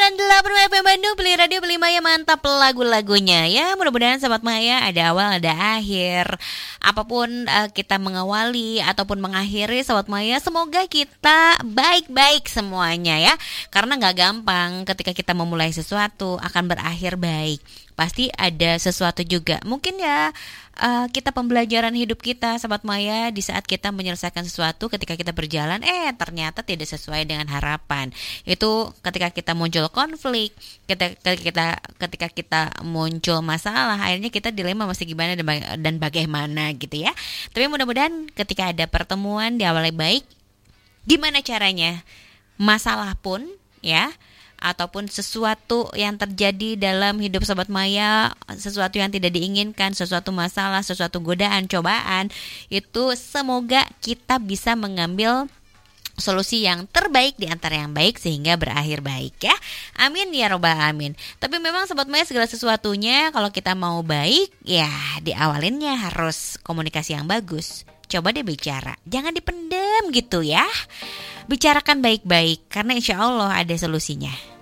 98 FM Bandung, pilih radio, pilih Maya, mantap lagu-lagunya ya. Mudah-mudahan Sobat Maya ada awal ada akhir. Apapun kita mengawali ataupun mengakhiri Sobat Maya, semoga kita baik-baik semuanya ya. Karena gak gampang ketika kita memulai sesuatu akan berakhir baik. Pasti ada sesuatu juga. Mungkin ya kita pembelajaran hidup kita Sobat Maya di saat kita menyelesaikan sesuatu ketika kita berjalan ternyata tidak sesuai dengan harapan. Itu ketika kita muncul konflik, ketika kita muncul masalah, akhirnya kita dilema mesti gimana dan bagaimana gitu ya. Tapi mudah-mudahan ketika ada pertemuan diawali baik, gimana caranya? Masalah pun ya, ataupun sesuatu yang terjadi dalam hidup Sobat Maya, sesuatu yang tidak diinginkan, sesuatu masalah, sesuatu godaan, cobaan, itu semoga kita bisa mengambil solusi yang terbaik di antara yang baik sehingga berakhir baik ya. Amin ya robbal alamin. Tapi memang Sobat Maya segala sesuatunya kalau kita mau baik ya diawalinnya harus komunikasi yang bagus. Coba deh bicara, jangan dipendam gitu ya. Bicarakan baik-baik karena insya Allah ada solusinya.